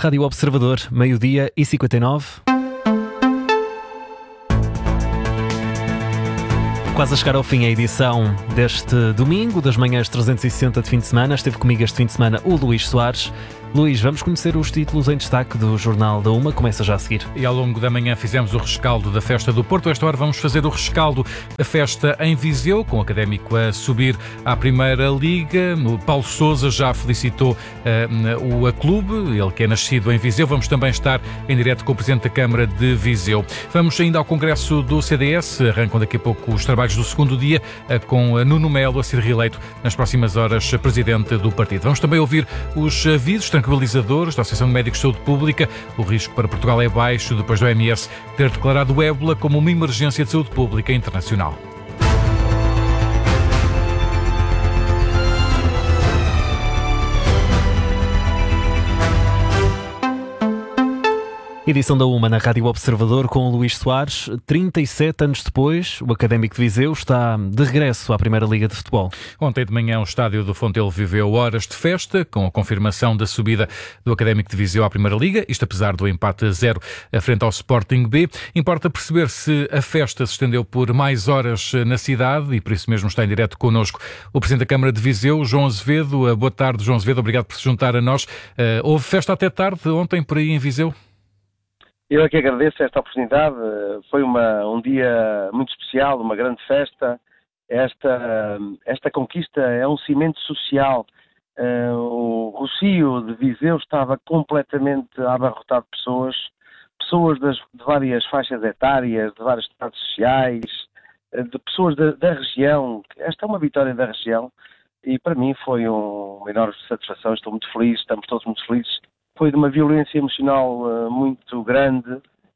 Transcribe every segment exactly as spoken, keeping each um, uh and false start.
Rádio Observador, meio-dia e cinquenta e nove. Quase a chegar ao fim a edição deste domingo, das manhãs trezentos e sessenta de fim de semana. Esteve comigo este fim de semana o Luís Soares. Luís, vamos conhecer os títulos em destaque do Jornal da Uma. Começa já a seguir. E ao longo da manhã fizemos o rescaldo da Festa do Porto. Esta hora vamos fazer o rescaldo da festa em Viseu, com o Académico a subir à Primeira Liga. O Paulo Sousa já felicitou uh, o a clube, ele que é nascido em Viseu. Vamos também estar em direto com o Presidente da Câmara de Viseu. Vamos ainda ao Congresso do C D S. Arrancam daqui a pouco os trabalhos do segundo dia, uh, com Nuno Melo a ser reeleito nas próximas horas Presidente do partido. Vamos também ouvir os avisos tranquilizadores da Associação de Médicos de Saúde Pública. O risco para Portugal é baixo depois do O M S ter declarado o ébola como uma emergência de saúde pública internacional. Edição da Uma na Rádio Observador com o Luís Soares. trinta e sete anos depois, o Académico de Viseu está de regresso à Primeira Liga de Futebol. Ontem de manhã o estádio do Fontelo viveu horas de festa, com a confirmação da subida do Académico de Viseu à Primeira Liga, isto apesar do empate a zero frente ao Sporting B. Importa perceber se a festa se estendeu por mais horas na cidade e por isso mesmo está em direto connosco o Presidente da Câmara de Viseu, João Azevedo. Boa tarde, João Azevedo, obrigado por se juntar a nós. Houve festa até tarde ontem por aí em Viseu? Eu é que agradeço esta oportunidade. Foi uma, um dia muito especial, uma grande festa. Esta, esta conquista é um cimento social. O Rocio de Viseu estava completamente abarrotado de pessoas, pessoas das, de várias faixas etárias, de vários estados sociais, de pessoas da, da região. Esta é uma vitória da região e para mim foi um, uma enorme satisfação. Estou muito feliz, estamos todos muito felizes. Foi de uma violência emocional uh, muito grande.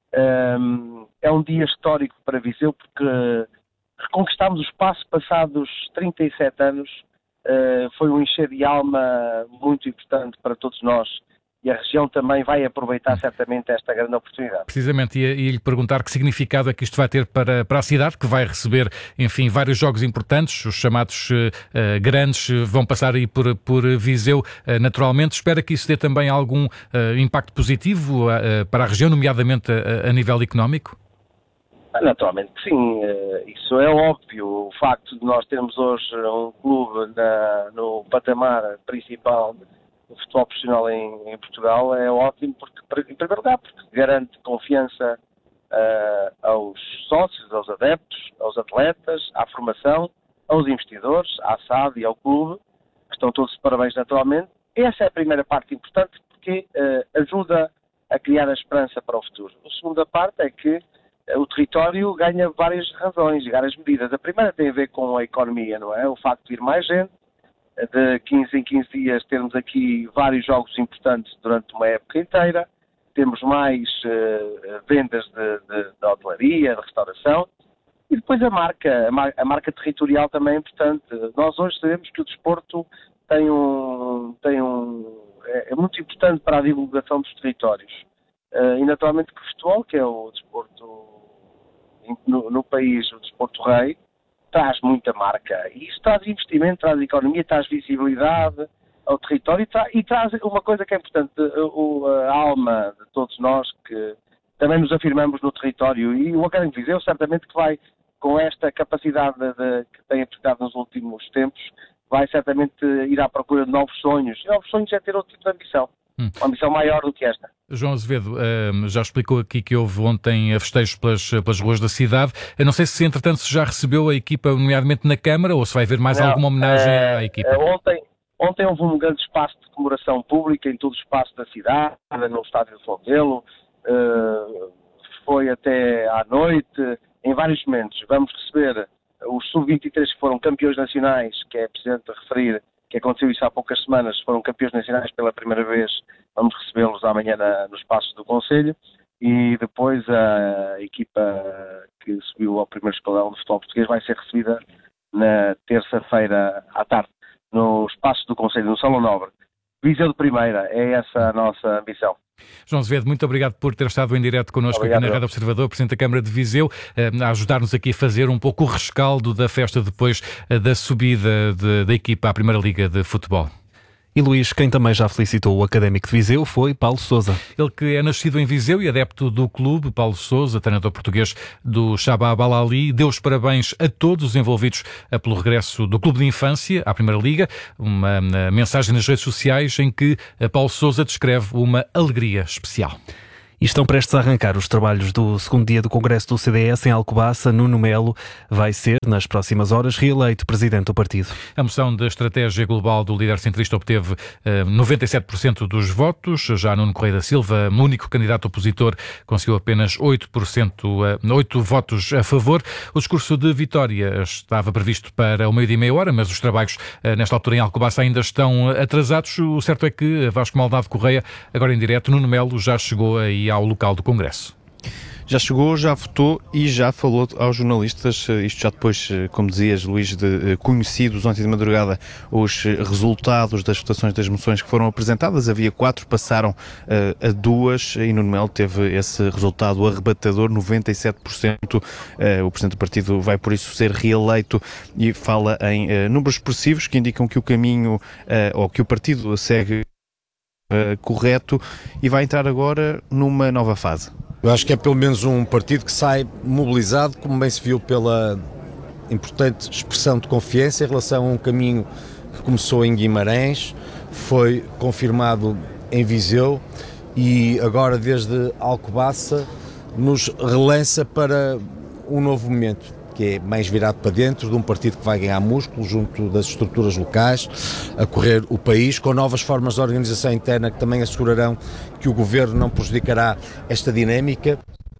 Um, é um dia histórico para Viseu porque reconquistámos o espaço passados trinta e sete anos. Uh, foi um encher de alma muito importante para todos nós. E a região também vai aproveitar certamente esta grande oportunidade. Precisamente, ia, ia lhe perguntar que significado é que isto vai ter para, para a cidade, que vai receber, enfim, vários jogos importantes, os chamados uh, grandes vão passar aí por, por Viseu uh, naturalmente. Espera que isso dê também algum uh, impacto positivo uh, para a região, nomeadamente a, a nível económico? Naturalmente que sim, uh, isso é óbvio. O facto de nós termos hoje um clube na, no patamar principal o futebol profissional em, em Portugal é ótimo, porque, em primeiro lugar, porque garante confiança uh, aos sócios, aos adeptos, aos atletas, à formação, aos investidores, à S A D e ao clube, que estão todos de parabéns naturalmente. Essa é a primeira parte importante, porque uh, ajuda a criar a esperança para o futuro. A segunda parte é que uh, o território ganha várias razões, várias medidas. A primeira tem a ver com a economia, não é? O facto de ir mais gente, de quinze em quinze dias termos aqui vários jogos importantes durante uma época inteira, temos mais uh, vendas de, de, de hotelaria, de restauração, e depois a marca, a, mar, a marca territorial também é importante. Nós hoje sabemos que o desporto tem um, tem um, é, é muito importante para a divulgação dos territórios. Uh, e naturalmente que o futebol, que é o desporto no, no país, o desporto rei, traz muita marca. E isso traz investimento, traz economia, traz visibilidade ao território e, tra- e traz uma coisa que é importante, o, a alma de todos nós, que também nos afirmamos no território. E o Académico de Viseu certamente que vai, com esta capacidade de, de, que tem aplicado nos últimos tempos, vai certamente ir à procura de novos sonhos. E novos sonhos é ter outro tipo de ambição. Hum. Uma ambição maior do que esta. João Azevedo, já explicou aqui que houve ontem festejos pelas, pelas ruas da cidade. Eu não sei se, entretanto, se já recebeu a equipa, nomeadamente na Câmara, ou se vai haver mais não, alguma homenagem é, à equipa. É, ontem, ontem houve um grande espaço de comemoração pública em todo o espaço da cidade, no estádio do Fontelo. Uh, foi até à noite, em vários momentos. Vamos receber os sub vinte e três que foram campeões nacionais, que é preciso referir, que aconteceu isso há poucas semanas, foram campeões nacionais pela primeira vez. Vamos recebê-los amanhã na, no espaço do Conselho e depois a equipa que subiu ao primeiro escalão do futebol português vai ser recebida na terça-feira à tarde no espaço do Conselho, no Salão Nobre. Viseu de primeira, é essa a nossa ambição. João Azevedo, muito obrigado por ter estado em direto connosco obrigado, aqui na Rádio Observador, Presidente da Câmara de Viseu, a ajudar-nos aqui a fazer um pouco o rescaldo da festa depois da subida de, da equipa à Primeira Liga de Futebol. E Luís, quem também já felicitou o Académico de Viseu foi Paulo Sousa. Ele que é nascido em Viseu e adepto do clube, Paulo Sousa, treinador português do Shabab Al-Ahly, deu os parabéns a todos os envolvidos pelo regresso do clube de infância à Primeira Liga. Uma mensagem nas redes sociais em que Paulo Sousa descreve uma alegria especial. E estão prestes a arrancar os trabalhos do segundo dia do Congresso do C D S em Alcobaça. Nuno Melo vai ser, nas próximas horas, reeleito presidente do partido. A moção da estratégia global do líder centrista obteve uh, noventa e sete por cento dos votos. Já Nuno Correia da Silva, único candidato opositor, conseguiu apenas oito por cento, uh, oito votos a favor. O discurso de vitória estava previsto para o meio-dia e meia hora, mas os trabalhos uh, nesta altura em Alcobaça ainda estão atrasados. O certo é que Vasco Maldado Correia, agora em direto, Nuno Melo já chegou aí ao local do Congresso. Já chegou, já votou e já falou aos jornalistas, isto já depois, como dizias, Luís, de conhecidos ontem de madrugada os resultados das votações das moções que foram apresentadas. Havia quatro, passaram uh, a duas e Nuno Melo teve esse resultado arrebatador, noventa e sete por cento. Uh, o Presidente do Partido vai por isso ser reeleito e fala em uh, números expressivos que indicam que o caminho, uh, ou que o Partido segue Uh, correto e vai entrar agora numa nova fase. Eu acho que é pelo menos um partido que sai mobilizado, como bem se viu pela importante expressão de confiança em relação a um caminho que começou em Guimarães, foi confirmado em Viseu e agora desde Alcobaça nos relança para um novo momento, que é mais virado para dentro, de um partido que vai ganhar músculo junto das estruturas locais, a correr o país, com novas formas de organização interna que também assegurarão que o Governo não prejudicará esta dinâmica.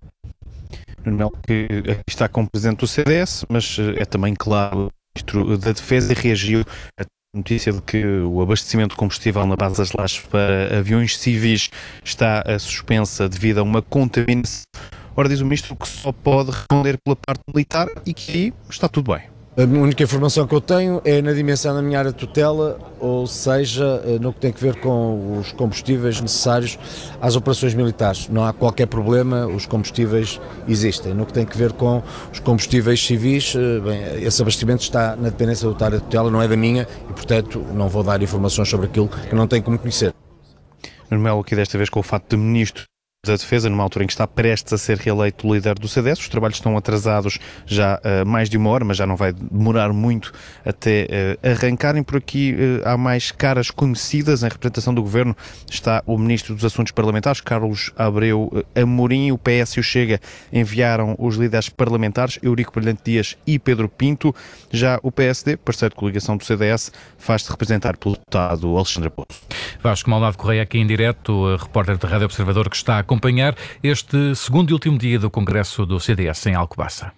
Nuno Melo, que está como Presidente do C D S, mas é também claro, o Ministro da Defesa reagiu a notícia de que o abastecimento de combustível na base das Lajes para aviões civis está suspensa devido a uma contaminação. Ora, diz o Ministro que só pode responder pela parte militar e que aí está tudo bem. A única informação que eu tenho é na dimensão da minha área de tutela, ou seja, no que tem a ver com os combustíveis necessários às operações militares. Não há qualquer problema, os combustíveis existem. No que tem a ver com os combustíveis civis, bem, esse abastecimento está na dependência da área de tutela, não é da minha, e portanto não vou dar informações sobre aquilo que não tenho como conhecer. Nuno Melo, aqui desta vez com o fato de Ministro da Defesa, numa altura em que está prestes a ser reeleito o líder do C D S. Os trabalhos estão atrasados já há uh, mais de uma hora, mas já não vai demorar muito até uh, arrancarem. Por aqui uh, há mais caras conhecidas. Em representação do Governo está o Ministro dos Assuntos Parlamentares, Carlos Abreu uh, Amorim. O P S e o Chega enviaram os líderes parlamentares, Eurico Brilhante Dias e Pedro Pinto. Já o P S D, parceiro de coligação do C D S, faz-se representar pelo deputado Alexandre Pouso. Vasco Maldado Correia aqui em direto, repórter da Rádio Observador, que está a acompanhar este segundo e último dia do Congresso do C D S em Alcobaça.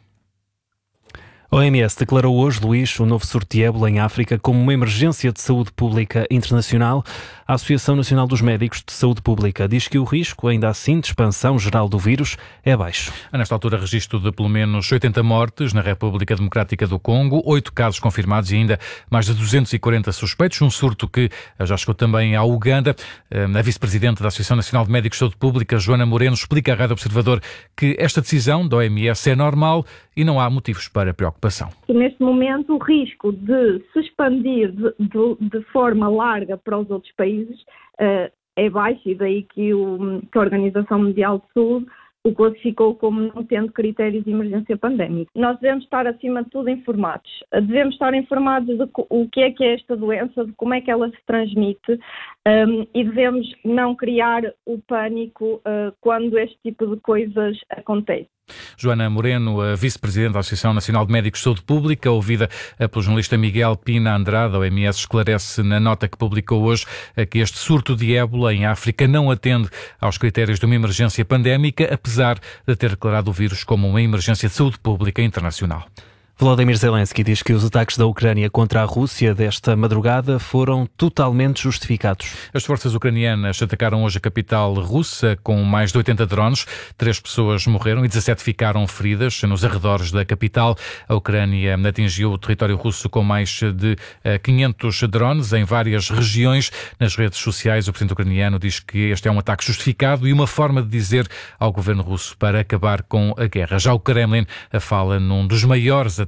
A O M S declarou hoje, Luís, o novo surto de ébola em África como uma emergência de saúde pública internacional. A Associação Nacional dos Médicos de Saúde Pública diz que o risco, ainda assim, de expansão geral do vírus é baixo. Há nesta altura registro de pelo menos oitenta mortes na República Democrática do Congo, oito casos confirmados e ainda mais de duzentos e quarenta suspeitos, um surto que já chegou também à Uganda. A vice-presidente da Associação Nacional de Médicos de Saúde Pública, Joana Moreno, explica à Rádio Observador que esta decisão da O M S é normal e não há motivos para preocupação. Neste momento, o risco de se expandir de, de, de forma larga para os outros países uh, é baixo, e daí que, o, que a Organização Mundial de Saúde o classificou como não tendo critérios de emergência pandémica. Nós devemos estar, acima de tudo, informados. Devemos estar informados de o que é que é esta doença, de como é que ela se transmite, um, e devemos não criar o pânico uh, quando este tipo de coisas acontecem. Joana Moreno, a vice-presidente da Associação Nacional de Médicos de Saúde Pública, ouvida pelo jornalista Miguel Pina Andrade. A O M S esclarece na nota que publicou hoje que este surto de ébola em África não atende aos critérios de uma emergência pandémica, apesar de ter declarado o vírus como uma emergência de saúde pública internacional. Volodymyr Zelensky diz que os ataques da Ucrânia contra a Rússia desta madrugada foram totalmente justificados. As forças ucranianas atacaram hoje a capital russa com mais de oitenta drones. Três pessoas morreram e dezassete ficaram feridas nos arredores da capital. A Ucrânia atingiu o território russo com mais de quinhentos drones em várias regiões. Nas redes sociais, o presidente ucraniano diz que este é um ataque justificado e uma forma de dizer ao governo russo para acabar com a guerra. Já o Kremlin fala num dos maiores ataques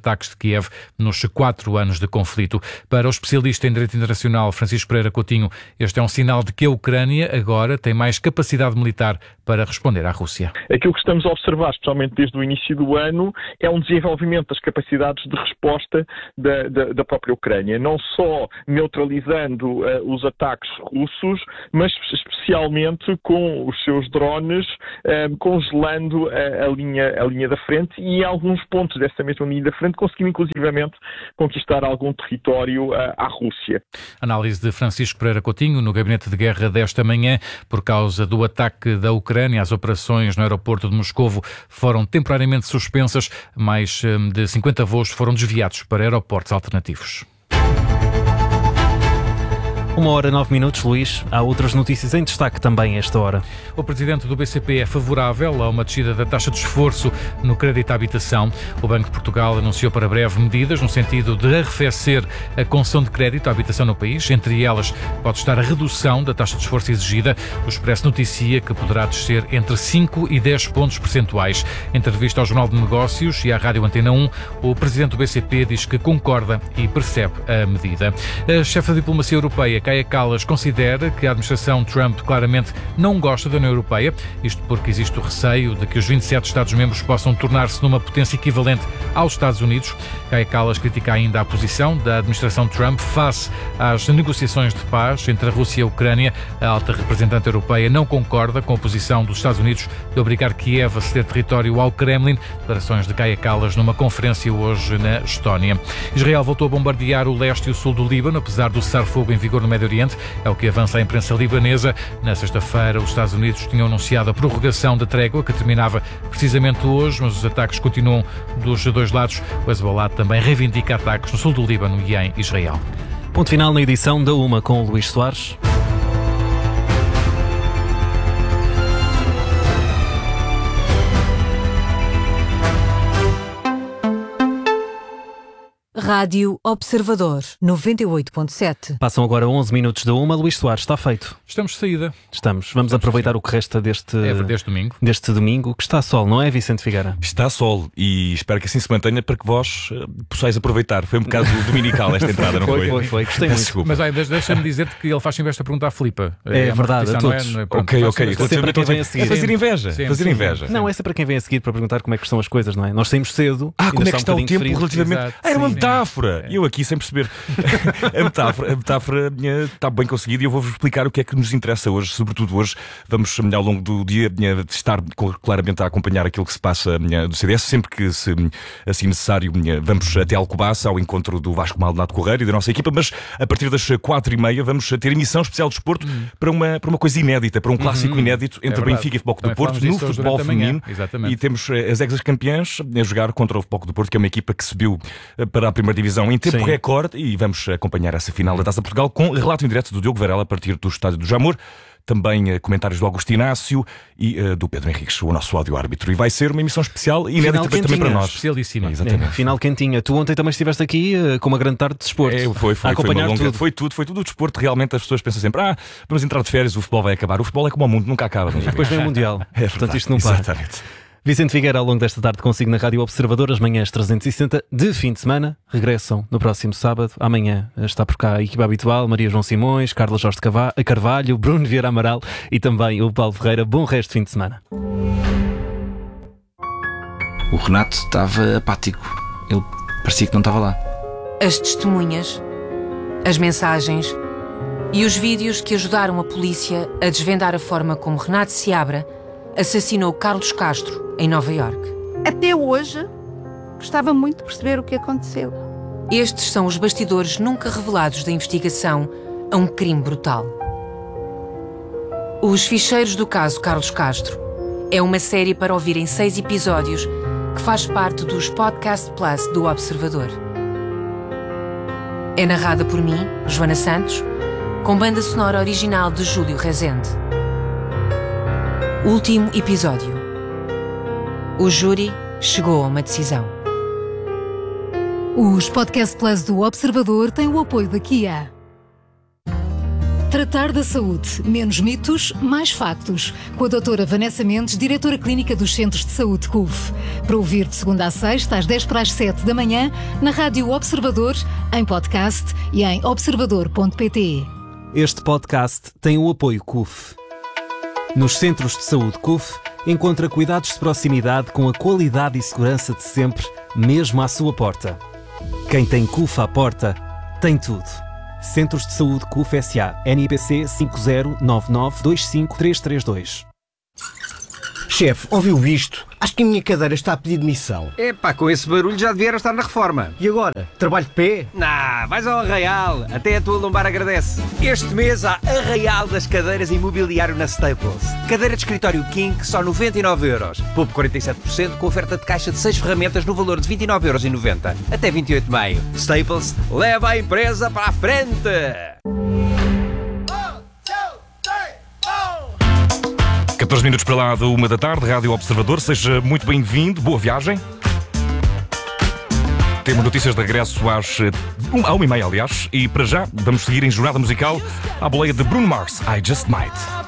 ataques de Kiev nos quatro anos de conflito. Para o especialista em direito internacional Francisco Pereira Coutinho, este é um sinal de que a Ucrânia agora tem mais capacidade militar para responder à Rússia. Aquilo que estamos a observar, especialmente desde o início do ano, é um desenvolvimento das capacidades de resposta da, da, da própria Ucrânia, não só neutralizando uh, os ataques russos, mas especialmente com os seus drones uh, congelando a, a, linha, a linha da frente e em alguns pontos dessa mesma linha da frente conseguindo inclusivamente conquistar algum território uh, à Rússia. Análise de Francisco Pereira Coutinho no Gabinete de Guerra desta manhã. Por causa do ataque da Ucrânia, as operações no aeroporto de Moscovo foram temporariamente suspensas. Mais de cinquenta voos foram desviados para aeroportos alternativos. Uma hora, nove minutos, Luís. Há outras notícias em destaque também a esta hora. O presidente do B C P é favorável a uma descida da taxa de esforço no crédito à habitação. O Banco de Portugal anunciou para breve medidas no sentido de arrefecer a concessão de crédito à habitação no país. Entre elas pode estar a redução da taxa de esforço exigida. O Expresso noticia que poderá descer entre cinco e dez pontos percentuais. Em entrevista ao Jornal de Negócios e à Rádio Antena um, o presidente do B C P diz que concorda e percebe a medida. A chefe da diplomacia europeia, Kaja Kallas, considera que a administração Trump claramente não gosta da União Europeia, isto porque existe o receio de que os vinte e sete Estados-membros possam tornar-se numa potência equivalente aos Estados Unidos. Kaja Kallas critica ainda a posição da administração Trump face às negociações de paz entre a Rússia e a Ucrânia. A alta representante europeia não concorda com a posição dos Estados Unidos de obrigar Kiev a ceder território ao Kremlin. Declarações de Kaja Kallas numa conferência hoje na Estónia. Israel voltou a bombardear o leste e o sul do Líbano, apesar do cessar-fogo em vigor no Médio Oriente. É o que avança a imprensa libanesa. Na sexta-feira, os Estados Unidos tinham anunciado a prorrogação da trégua, que terminava precisamente hoje, mas os ataques continuam dos dois lados. O Hezbollah também reivindica ataques no sul do Líbano e em Israel. Ponto final na edição da Uma com o Luís Soares. Rádio Observador, noventa e oito ponto sete. Passam agora onze minutos da uma. Luís Soares, está feito. Estamos de saída. Estamos. Vamos Estamos aproveitar o que resta deste, é, deste domingo. Deste domingo, que está sol, não é, Vicente Figueira? Está sol e espero que assim se mantenha para que vós uh, possais aproveitar. Foi um bocado dominical esta entrada, não foi? Foi, foi, foi. Gostei muito. Desculpa. Mas aí, deixa-me dizer-te que ele faz sempre esta pergunta à Filipa. É, é verdade, a todos. Não é, não é, ok, ok. É sempre para quem vem a seguir. É fazer inveja. Sim, fazer sim. inveja. Não, é sempre para quem vem a seguir para perguntar como é que estão as coisas, não é? Nós saímos cedo. Ah, como é que está um o tempo frio. relativamente... Exato, ah, era uma sim. metáfora. E eu aqui sem perceber. a metáfora, a metáfora uh, está bem conseguida e eu vou-vos explicar o que é que nos interessa hoje. Sobretudo hoje, vamos uh, ao longo do dia uh, estar claramente a acompanhar aquilo que se passa uh, do C D S. Sempre que se, uh, assim necessário, uh, vamos até Alcobaça ao encontro do Vasco Maldonado Correia e da nossa equipa, mas a partir das quatro e meia vamos ter emissão especial de desporto uhum. para, uma, para uma coisa inédita, para um clássico uhum. inédito entre é Benfica e Futebol do Porto no futebol feminino. E temos uh, as ex-campeãs a jogar contra o Futebol do Porto, que é uma equipa que subiu uh, para a primeira divisão em tempo Sim. recorde, e vamos acompanhar essa final da Taça de Portugal com relato em direto do Diogo Varela a partir do estádio do Jamor. Também uh, comentários do Augusto Inácio e uh, do Pedro Henriques, o nosso áudio-árbitro. E vai ser uma emissão especial e inédita também para nós. Especialíssima. É, exatamente. É, final quentinha. Tu ontem também estiveste aqui uh, com uma grande tarde de desporto. É, foi, foi, a acompanhar foi, uma longa, tudo. foi tudo. Foi tudo o desporto. Realmente as pessoas pensam sempre, ah, vamos entrar de férias, o futebol vai acabar. O futebol é como o mundo, nunca acaba. Depois vem o Mundial. É Portanto, isto não para. Exatamente. Vicente Figueira, ao longo desta tarde, consigo na Rádio Observador, as manhãs trezentos e sessenta de fim de semana. Regressam no próximo sábado. Amanhã está por cá a equipa habitual, Maria João Simões, Carla Jorge Carvalho, Bruno Vieira Amaral e também o Paulo Ferreira. Bom resto de fim de semana. O Renato estava apático. Ele parecia que não estava lá. As testemunhas, as mensagens e os vídeos que ajudaram a polícia a desvendar a forma como Renato Seabra assassinou Carlos Castro em Nova Iorque. Até hoje, gostava muito de perceber o que aconteceu. Estes são os bastidores nunca revelados da investigação a um crime brutal. Os Ficheiros do Caso Carlos Castro é uma série para ouvir em seis episódios que faz parte dos Podcast Plus do Observador. É narrada por mim, Joana Santos, com banda sonora original de Júlio Rezende. Último episódio. O júri chegou a uma decisão. Os Podcast Plus do Observador têm o apoio da Kia. Tratar da saúde. Menos mitos, mais factos. Com a doutora Vanessa Mendes, diretora clínica dos Centros de Saúde C U F. Para ouvir de segunda a sexta, às dez para as sete da manhã, na Rádio Observador, em podcast e em observador ponto pt. Este podcast tem o apoio C U F. Nos Centros de Saúde C U F, encontra cuidados de proximidade com a qualidade e segurança de sempre, mesmo à sua porta. Quem tem C U F à porta, tem tudo. Centros de Saúde C U F S A. N I P C cinco zero nove nove dois cinco três três dois. Chefe, ouviu isto? Acho que a minha cadeira está a pedir demissão. Epá, com esse barulho já devia estar na reforma. E agora? Trabalho de pé? Nah, vais ao Arraial. Até a tua lombar agradece. Este mês há Arraial das cadeiras imobiliário na Staples. Cadeira de escritório King, só noventa e nove euros. Poupe quarenta e sete por cento com oferta de caixa de seis ferramentas no valor de vinte e nove euros e noventa. Até vinte e oito de maio. Staples, leva a empresa para a frente! catorze minutos para lá da uma da tarde, Rádio Observador, seja muito bem-vindo, boa viagem. Temos notícias de regresso às à uma e meia, aliás, e para já vamos seguir em jornada musical à boleia de Bruno Mars, I Just Might.